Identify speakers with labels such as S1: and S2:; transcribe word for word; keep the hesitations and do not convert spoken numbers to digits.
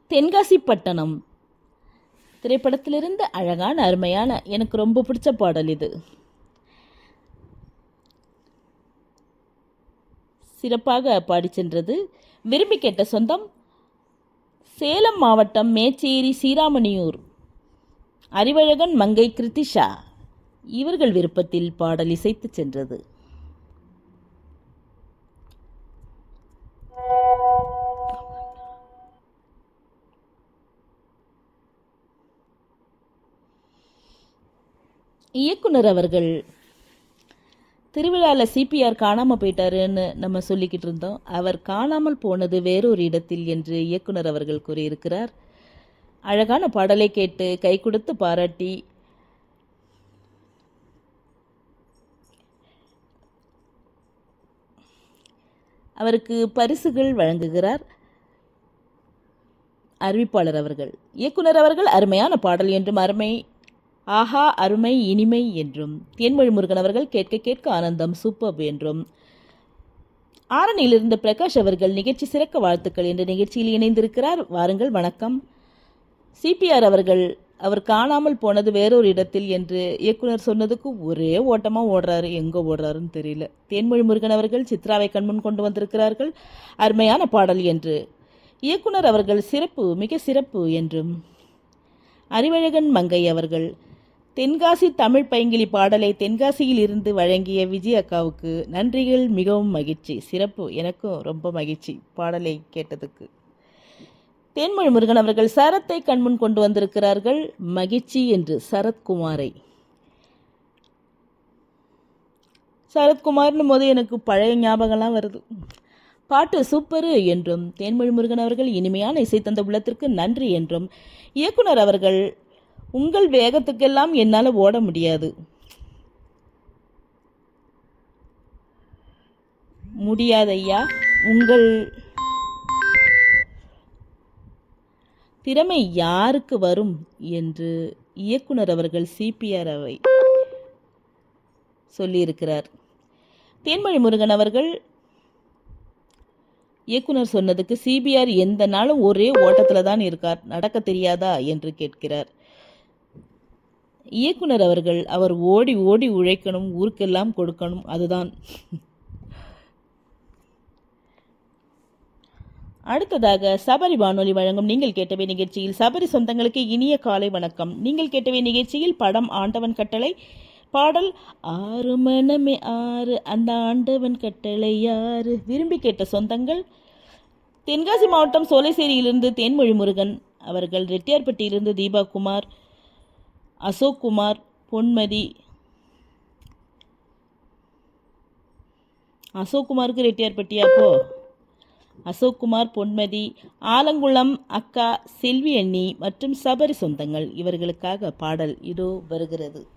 S1: தென்காசி பட்டணம் திரைப்படத்திலிருந்து அழகான அருமையான எனக்கு ரொம்ப பிடிச்ச பாடல் இது. சிறப்பாக பாடி சென்றது. விரும்பி கேட்ட சொந்தம் சேலம் மாவட்டம் மேச்சேரி சீராமணியூர் அறிவழகன் மங்கை கிருத்திஷா. இவர்கள் விருப்பத்தில் பாடல் இசைத்து சென்றது. இயக்குனர் அவர்கள் திருவிழாவில் சிபிஆர் காணாமல் போயிட்டாருன்னு நம்ம சொல்லிக்கிட்டு இருந்தோம். அவர் காணாமல் போனது வேறொரு இடத்தில் என்று இயக்குனர் அவர்கள் கூறியிருக்கிறார். அழகான பாடலை கேட்டு கை கொடுத்து பாராட்டி அவருக்கு பரிசுகள் வழங்குகிறார் அறிவிப்பாளர் அவர்கள். இயக்குனர் அவர்கள் அருமையான பாடல் என்றும் அருமை ஆஹா அருமை இனிமை என்றும், தேன்மொழி முருகன் அவர்கள் கேட்க கேட்க ஆனந்தம் சூப்பர் என்றும், ஆரணியிலிருந்து பிரகாஷ் அவர்கள் நிகழ்ச்சி சிறக்க வாழ்த்துக்கள் என்ற நிகழ்ச்சியில் இணைந்திருக்கிறார். வாருங்கள் வணக்கம். சிபிஆர் அவர்கள் அவர் காணாமல் போனது வேறொரு இடத்தில் என்று இயக்குனர் சொன்னதுக்கு ஒரே ஓட்டமாக ஓடுறாரு. எங்கே ஓடுறாருன்னு தெரியல. தேன்மொழி முருகன் அவர்கள் சித்ராவை கண்முன் கொண்டு வந்திருக்கிறார்கள். அருமையான பாடல் என்று இயக்குனர் அவர்கள் சிறப்பு மிக சிறப்பு என்றும், அறிவழகன் மங்கை அவர்கள் தென்காசி தமிழ் பைங்கிலி பாடலை தென்காசியில் இருந்து வழங்கிய விஜய் அக்காவுக்கு நன்றிகள், மிகவும் மகிழ்ச்சி, சிறப்பு, எனக்கும் ரொம்ப மகிழ்ச்சி பாடலை கேட்டதுக்கு. தேன்மொழி முருகன் அவர்கள் சரத்தை கண்முன் கொண்டு வந்திருக்கிறார்கள். மகிழ்ச்சி என்று சரத்குமாரை. சரத்குமார்னு போது எனக்கு பழைய ஞாபகம்லாம் வருது. பாட்டு சூப்பரு என்றும், தேன்மொழி முருகன் அவர்கள் இனிமையான இசை தந்த உள்ளத்திற்கு நன்றி என்றும், இயக்குனர் அவர்கள் உங்கள் வேகத்துக்கெல்லாம் என்னால் ஓட முடியாது முடியாதையா உங்கள் திறமை யாருக்கு வரும் என்று இயக்குனர் அவர்கள் சிபிஆர் அவை சொல்லியிருக்கிறார். தேன்மொழி முருகன் அவர்கள் இயக்குனர் சொன்னதுக்கு சிபிஆர் எந்த நாளும் ஒரே ஓட்டத்தில் தான் இருக்கார், நடக்க தெரியாதா என்று கேட்கிறார். இயக்குனர் அவர்கள் அவர் ஓடி ஓடி உழைக்கணும், ஊருக்கெல்லாம் கொடுக்கணும், அதுதான். அடுத்ததாக சபரி வானொலி வழங்கும் நீங்கள் கேட்டவை நிகழ்ச்சியில் சபரி சொந்தங்களுக்கு இனிய காலை வணக்கம். நீங்கள் கேட்டவை நிகழ்ச்சியில் படம் ஆண்டவன் கட்டளை, பாடல் ஆறு மனமே ஆறு அந்த ஆண்டவன் கட்டளை யாரு. விரும்பி கேட்ட சொந்தங்கள் தென்காசி மாவட்டம் சோலைசேரியிலிருந்து தேன்மொழி முருகன் அவர்கள், ரெட்டியார்பட்டியிலிருந்து தீபா குமார், அசோக் குமார், பொன்மதி. அசோக் குமாருக்கு ரெட்டியார்பட்டி அப்போ அசோக் குமார், பொன்மதி, ஆலங்குளம் அக்கா செல்வி அண்ணி மற்றும் சபரி சொந்தங்கள் இவர்களுக்காக பாடல் இதோ வருகிறது.